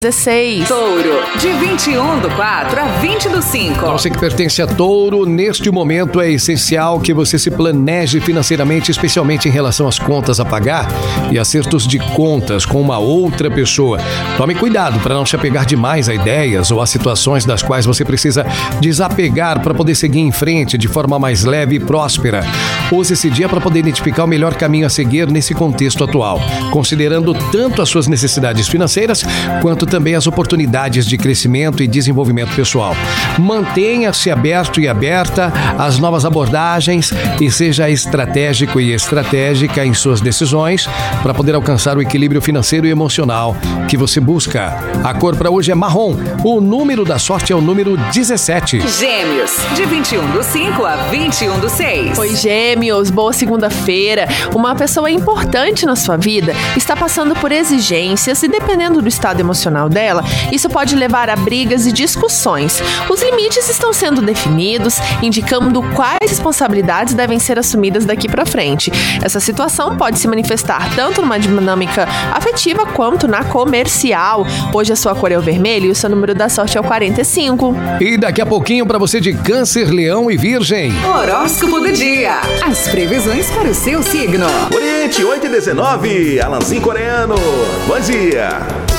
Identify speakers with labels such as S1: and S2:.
S1: 16.
S2: Touro, de 21/4 a 20/5.
S3: Então, você que pertence a Touro, neste momento é essencial que você se planeje financeiramente, especialmente em relação às contas a pagar e acertos de contas com uma outra pessoa. Tome cuidado para não se apegar demais a ideias ou a situações das quais você precisa desapegar para poder seguir em frente de forma mais leve e próspera. Use esse dia para poder identificar o melhor caminho a seguir nesse contexto atual, considerando tanto as suas necessidades financeiras quanto também as oportunidades de crescimento e desenvolvimento pessoal. Mantenha-se aberto e aberta às novas abordagens e seja estratégico e estratégica em suas decisões para poder alcançar o equilíbrio financeiro e emocional que você busca. A cor para hoje é marrom. O número da sorte é o número 17.
S2: Gêmeos, de 21/5 a 21/6.
S1: Oi, Gêmeos, boa segunda-feira. Uma pessoa importante na sua vida está passando por exigências e, dependendo do estado emocional dela, isso pode levar a brigas e discussões. Os limites estão sendo definidos, indicando quais responsabilidades devem ser assumidas daqui para frente. Essa situação pode se manifestar tanto numa dinâmica afetiva quanto na comercial. Hoje a sua cor é o vermelho e o seu número da sorte é o 45.
S3: E daqui a pouquinho para você de Câncer, Leão e Virgem.
S2: Horóscopo do dia. As previsões para o seu signo.
S4: Oriente 8/19, Alanzinho Coreano. Bom dia.